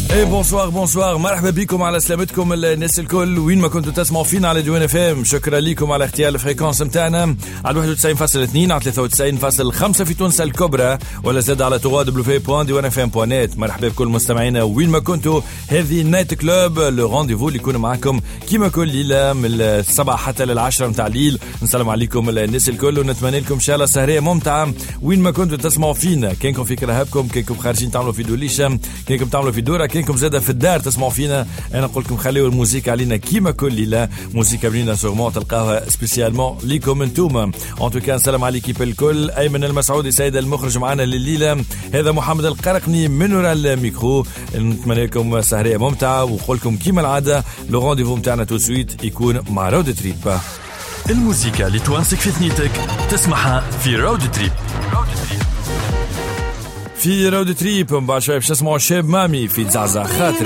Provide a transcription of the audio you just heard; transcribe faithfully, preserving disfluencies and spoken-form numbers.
ايه بونسوار بونسوار، مرحبا بكم على سلامتكم الناس الكل وين ما كنتوا تسمعوا فينا على دوين اف ام. شكرا لكم على اختيار الفريكونس متاعنا على واحد وتسعين فاصلة اثنين على ثلاثة وتسعين فاصلة خمسة في تونس الكبرى، ولا زاد على دبليو دبليو دبليو دوت دوين اف ام دوت نت. مرحبا بكل مستمعينا وين ما كنتوا. هذه نايت كلوب، لو رونديفو اللي يكون معكم كيما كل ليله من السبعة حتى للعشرة متاع الليل. نسلم عليكم الناس الكل ونتمنى لكم ان شاء الله سهريه ممتعه وين ما كنتوا تسمعوا فينا. كانكم في كرهبكم، كانكم خارجين تعملوا في دوليشه، كانكم تعملوا في دوره، كانكم زاده في الدار تسمعوا فينا. انا نقول لكم خليوا الموسيقى علينا كيما كل ليله، موسيقى بنينه سورمون تلقاوها سبيسيالمون ليكم انتوما. ان توكا نسلم على ليكيب الكل. ايمن المسعودي سيد المخرج معنا لليله، هذا محمد القرقني من وراء الميكرو. نتمنى لكم سهريه ممتعه ونقول لكم كيما العاده لو رونديفو نتاعنا تو سويت يكون مع رود تريب. الموسيقى اللي توانسك في ثنيتك تسمعها في رود تريب. في رود تريب مباشرة باش نسمعوا شاب مامي في زعزع خاطري.